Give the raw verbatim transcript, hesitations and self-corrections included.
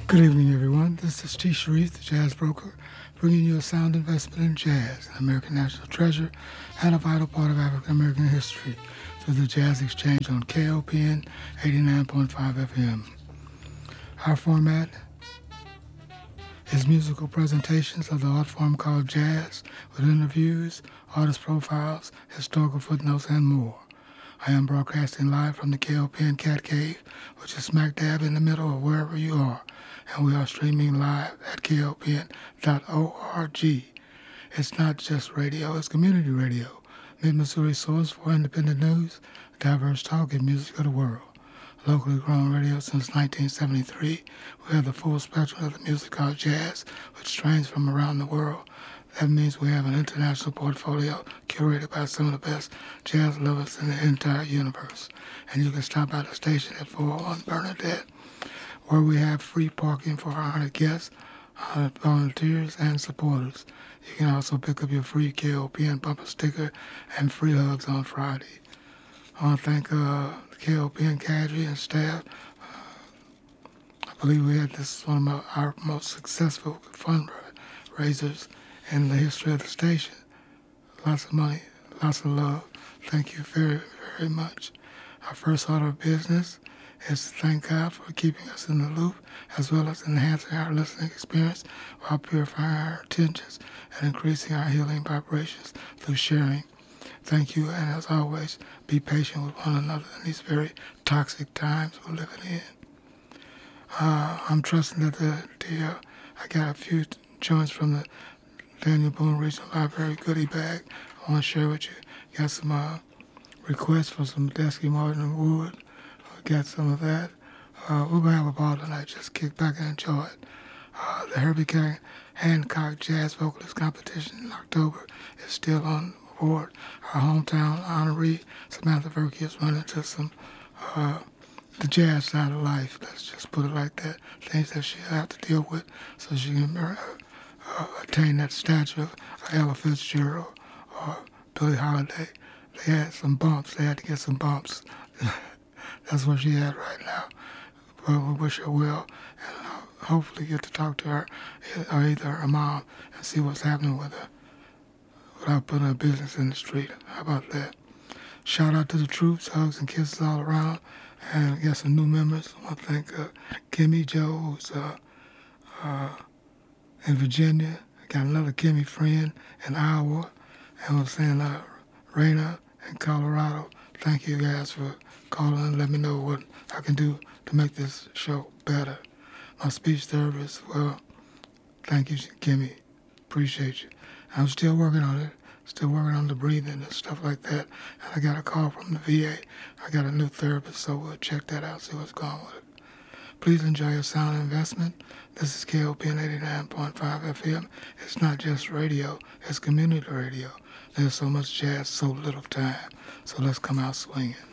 Good evening, everyone. This is T. Sharif, the Jazz Broker, bringing you a sound investment in jazz, an American national treasure, and a vital part of African American history through the Jazz Exchange on K O P N eighty-nine point five F M. Our format is musical presentations of the art form called jazz, with interviews, artist profiles, historical footnotes, and more. I am broadcasting live from the K O P N Cat Cave, which is smack dab in the middle of wherever you are, and we are streaming live at K O P N dot org. It's not just radio, it's community radio, Mid-Missouri source for independent news, diverse talk, and music of the world. Locally grown radio since nineteen seventy-three, we have the full spectrum of the music called jazz, which strains from around the world. That means we have an international portfolio curated by some of the best jazz lovers in the entire universe. And you can stop by the station at four oh one Bernadette, where we have free parking for our honored guests, honored volunteers, and supporters. You can also pick up your free K O P N bumper sticker and free hugs on Friday. I want to thank uh, the K O P N cadre and staff. Uh, I believe we had this one of my, our most successful fundraisers in the history of the station. Lots of money, lots of love. Thank you very, very much. Our first order of business is to thank God for keeping us in the loop, as well as enhancing our listening experience while purifying our intentions and increasing our healing vibrations through sharing. Thank you, and as always, be patient with one another in these very toxic times we're living in. Uh, I'm trusting that the, the uh, I got a few joints from the Daniel Boone Regional Library goodie bag I want to share with you. Got some uh, requests for some Tedeschi Martin Wood. Uh, got some of that. Uh, we're going to have a ball tonight. Just kick back and enjoy it. Uh, the Herbie King Hancock Jazz Vocalist Competition in October is still on board. Our hometown honoree, Samantha Verkey, is running to some uh, the jazz side of life. Let's just put it like that. Things that she'll have to deal with so she can uh, uh, attain that stature of Ella Fitzgerald or Billie Holiday. They had some bumps. They had to get some bumps. That's what she had right now. But we wish her well, and uh, hopefully get to talk to her or either her mom and see what's happening with her without putting her business in the street. How about that? Shout out to the troops, hugs and kisses all around, and we got some new members. I want to thank uh, Kimmy Joe, who's uh, uh, in Virginia. Got another Kimmy friend in Iowa, and we're saying uh, Raina in Colorado. Thank you guys for calling and let me know what I can do to make this show better. My speech therapist, well, thank you, Kimmy. Appreciate you. I'm still working on it, still working on the breathing and stuff like that. And I got a call from the V A. I got a new therapist, so we'll check that out, see what's going on with it. Please enjoy your sound investment. This is K O P N eighty-nine point five F M. It's not just radio, it's community radio. There's so much jazz, so little time. So let's come out swinging.